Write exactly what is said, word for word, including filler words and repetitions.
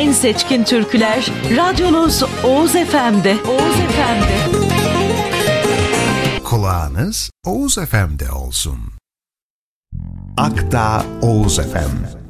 en seçkin türküler radyonuz Oğuz Efe'mde. Oğuz Efe'mde. Kulağınız Oğuz Efe'mde olsun. Akta Oğuz Efem.